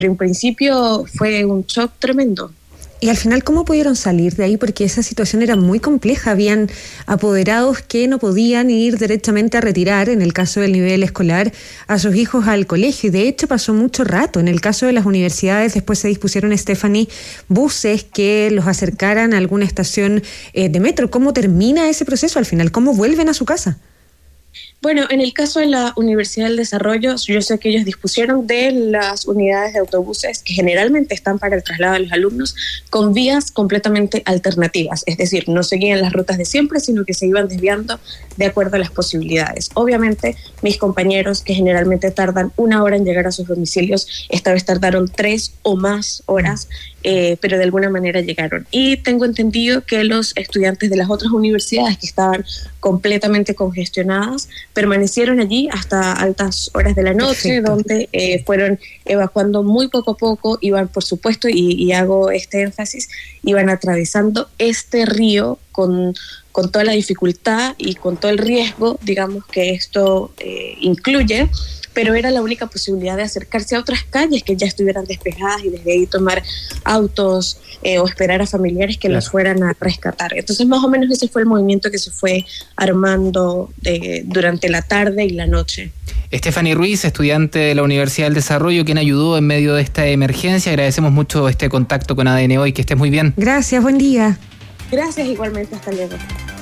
en principio fue un shock tremendo. Y al final, ¿cómo pudieron salir de ahí? Porque esa situación era muy compleja. Habían apoderados que no podían ir directamente a retirar, en el caso del nivel escolar, a sus hijos al colegio. Y de hecho pasó mucho rato. En el caso de las universidades, después se dispusieron, Stephanie, buses que los acercaran a alguna estación de metro. ¿Cómo termina ese proceso al final? ¿Cómo vuelven a su casa? Bueno, en el caso de la Universidad del Desarrollo, yo sé que ellos dispusieron de las unidades de autobuses que generalmente están para el traslado de los alumnos con vías completamente alternativas, es decir, no seguían las rutas de siempre, sino que se iban desviando de acuerdo a las posibilidades. Obviamente, mis compañeros, que generalmente tardan 1 hora en llegar a sus domicilios, esta vez tardaron 3 o más horas, pero de alguna manera llegaron. Y tengo entendido que los estudiantes de las otras universidades que estaban completamente congestionadas permanecieron allí hasta altas horas de la noche. Perfecto. Donde fueron evacuando muy poco a poco, iban, por supuesto, y hago este énfasis, iban atravesando este río con toda la dificultad y con todo el riesgo, digamos, que esto incluye, pero era la única posibilidad de acercarse a otras calles que ya estuvieran despejadas y desde ahí tomar autos o esperar a familiares que los fueran a rescatar. Entonces, más o menos ese fue el movimiento que se fue armando durante la tarde y la noche. Stephanie Ruiz, estudiante de la Universidad del Desarrollo, quien ayudó en medio de esta emergencia. Agradecemos mucho este contacto con ADN Hoy, que estés muy bien. Gracias, buen día. Gracias, igualmente, hasta luego.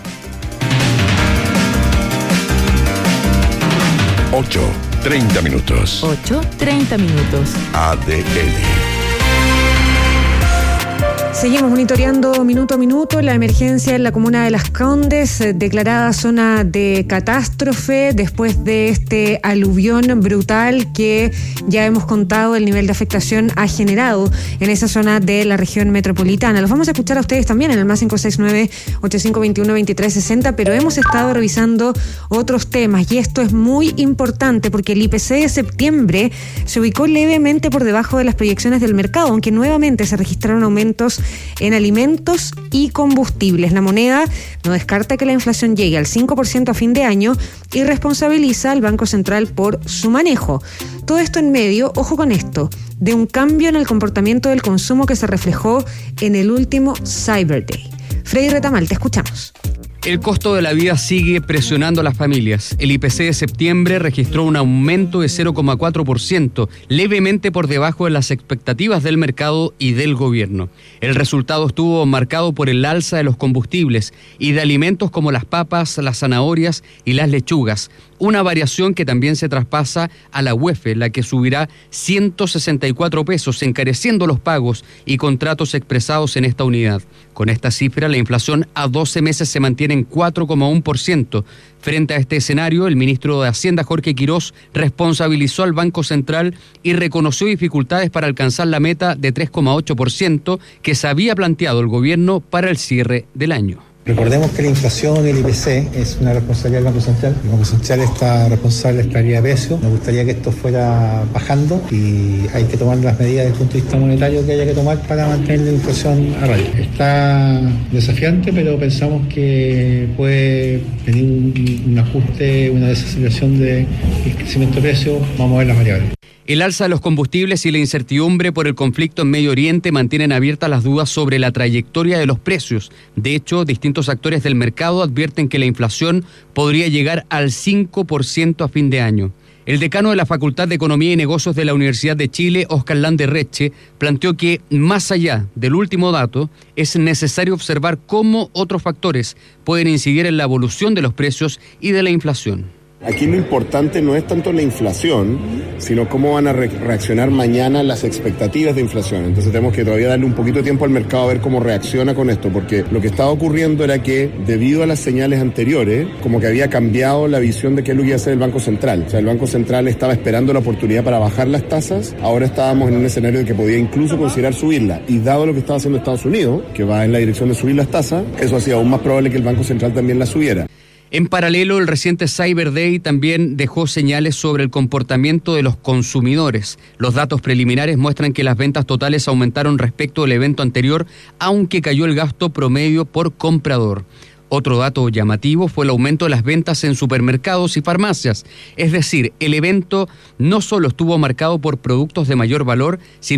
8:30 minutos. 8:30 minutos. ADN. Seguimos monitoreando minuto a minuto la emergencia en la comuna de Las Condes, declarada zona de catástrofe después de este aluvión brutal que ya hemos contado el nivel de afectación ha generado en esa zona de la región metropolitana. Los vamos a escuchar a ustedes también en el más 569-8521-2360, pero hemos estado revisando otros temas y esto es muy importante porque el IPC de septiembre se ubicó levemente por debajo de las proyecciones del mercado, aunque nuevamente se registraron aumentos en alimentos y combustibles. La moneda no descarta que la inflación llegue al 5% a fin de año y responsabiliza al Banco Central por su manejo. Todo esto en medio, ojo con esto, de un cambio en el comportamiento del consumo que se reflejó en el último Cyber Day. Freddy Retamal, te escuchamos. El costo de la vida sigue presionando a las familias. El IPC de septiembre registró un aumento de 0,4%, levemente por debajo de las expectativas del mercado y del gobierno. El resultado estuvo marcado por el alza de los combustibles y de alimentos como las papas, las zanahorias y las lechugas. Una variación que también se traspasa a la UEF, la que subirá 164 pesos, encareciendo los pagos y contratos expresados en esta unidad. Con esta cifra, la inflación a 12 meses se mantiene en 4,1%. Frente a este escenario, el ministro de Hacienda, Jorge Quirós, responsabilizó al Banco Central y reconoció dificultades para alcanzar la meta de 3,8% que se había planteado el gobierno para el cierre del año. Recordemos que la inflación y el IPC es una responsabilidad del Banco Central. El Banco Central está responsable de la estabilidad de precios. Nos gustaría que esto fuera bajando y hay que tomar las medidas desde el punto de vista monetario que haya que tomar para mantener la inflación a raya. Está desafiante, pero pensamos que puede venir un ajuste, una desaceleración del crecimiento de precios. Vamos a ver las variables. El alza de los combustibles y la incertidumbre por el conflicto en Medio Oriente mantienen abiertas las dudas sobre la trayectoria de los precios. De hecho, distintos actores del mercado advierten que la inflación podría llegar al 5% a fin de año. El decano de la Facultad de Economía y Negocios de la Universidad de Chile, Óscar Landerreche, planteó que, más allá del último dato, es necesario observar cómo otros factores pueden incidir en la evolución de los precios y de la inflación. Aquí lo importante no es tanto la inflación, sino cómo van a reaccionar mañana las expectativas de inflación. Entonces tenemos que todavía darle un poquito de tiempo al mercado a ver cómo reacciona con esto, porque lo que estaba ocurriendo era que, debido a las señales anteriores, como que había cambiado la visión de qué es lo que iba a hacer el Banco Central. O sea, el Banco Central estaba esperando la oportunidad para bajar las tasas, ahora estábamos en un escenario de que podía incluso considerar subirlas. Y dado lo que estaba haciendo Estados Unidos, que va en la dirección de subir las tasas, eso hacía aún más probable que el Banco Central también las subiera. En paralelo, el reciente Cyber Day también dejó señales sobre el comportamiento de los consumidores. Los datos preliminares muestran que las ventas totales aumentaron respecto al evento anterior, aunque cayó el gasto promedio por comprador. Otro dato llamativo fue el aumento de las ventas en supermercados y farmacias. Es decir, el evento no solo estuvo marcado por productos de mayor valor, sino